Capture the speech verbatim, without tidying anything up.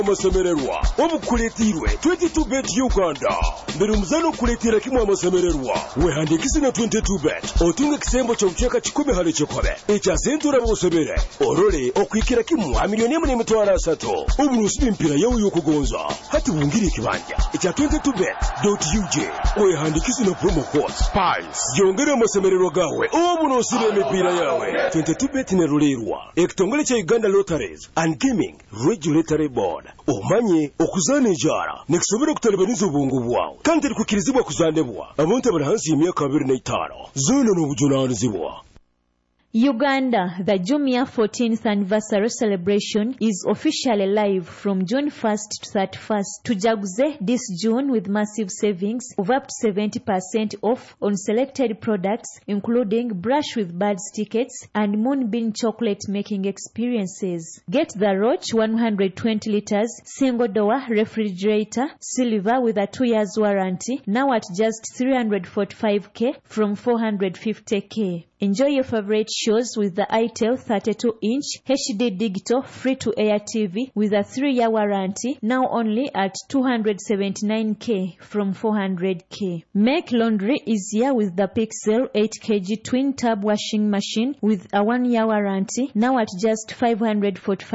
Amasemererwa obukuletirwe twenty-two bet Uganda mbere muzano kuletira kimwe amasemererwa wehandikisi na twenty-two bet otunga kisembo ky'okucheka kikumi hali kikobe ekya sentura bosebere orole okwikira kimwe milioni emu n'emitwalo asatu oburusi b'impira yawe y'okugonza hati bungiri kibanja ekya twenty-two bet dot u j wehandikisi na promo code spice yongera amasemererwa gawe oburusi b'emipira yawe twenty-two bet ne rulerwa ekitongole kya Uganda Lotteries and Gaming Regulatory Board omanye okuzana enjara nekisobera okutalibaniza obwongo bwawe kandi tekukirizibwa kuzanibwa abantu abali hansi y'emyaka abiri n'etaano zona n'obujunaanizibwa. Uganda, the Jumia fourteenth anniversary celebration is officially live from June first to thirty-first. Tujaguze this June with massive savings of up to seventy percent off on selected products including Brush with Buds tickets and Moonbeam chocolate making experiences. Get the Roach one hundred twenty liters single door refrigerator silver with a two years warranty now at just three hundred forty-five thousand from four hundred fifty thousand. Enjoy your favorite shows with the itel thirty-two inch H D digital free-to-air T V with a three year warranty now only at two hundred seventy-nine thousand from four hundred thousand. Make laundry easier with the Pixel eight kilogram twin tub washing machine with a one year warranty now at just five hundred forty-five